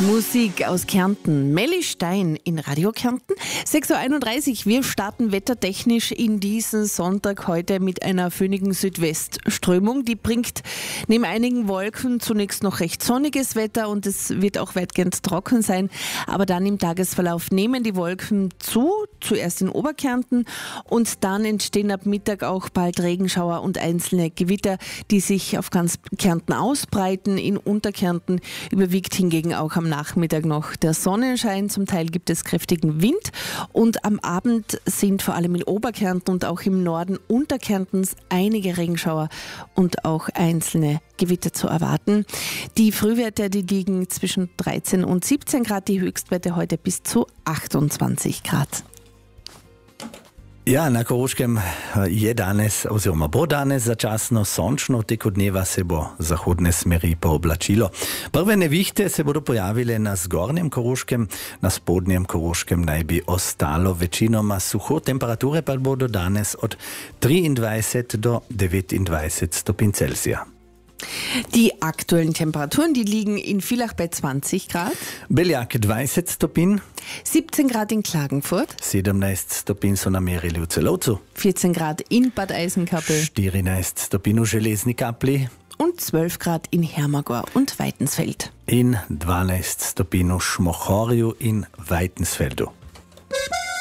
Musik aus Kärnten. Melli Stein in Radio Kärnten. 6.31 Uhr. Wir starten wettertechnisch in diesen Sonntag heute mit einer föhnigen Südwestströmung. Die bringt neben einigen Wolken zunächst noch recht sonniges Wetter und es wird auch weitgehend trocken sein. Aber dann im Tagesverlauf nehmen die Wolken zu, zuerst in Oberkärnten und dann entstehen ab Mittag auch bald Regenschauer und einzelne Gewitter, die sich auf ganz Kärnten ausbreiten. In Unterkärnten überwiegt hingegen auch am Nachmittag noch der Sonnenschein. Zum Teil gibt es kräftigen Wind und am Abend sind vor allem in Oberkärnten und auch im Norden Unterkärntens einige Regenschauer und auch einzelne Gewitter zu erwarten. Die Frühwerte, die liegen zwischen 13 und 17 Grad, die Höchstwerte heute bis zu 28 Grad. Ja, na Koroškem je danes, oziroma bo danes začasno sončno, tek od dneva se bo zahodne smeri pooblačilo. Prve nevihte se bodo pojavile na zgornjem Koroškem, na spodnjem Koroškem naj bi ostalo večinoma suho, temperature pa bodo danes od 23 do 29 stopinj Celzija. Die aktuellen Temperaturen, die liegen in Villach bei 20 Grad. Beljak 20 stopinj. 17 Grad in Klagenfurt. 17 stopinj so namerili v Celovcu. 14 Grad in Bad Eisenkappel. 14 stopinj v Železni Kapli. Und 12 Grad in Hermagor und Weitensfeld. In 12 stopinj v Šmohorju in Weitensfeldu.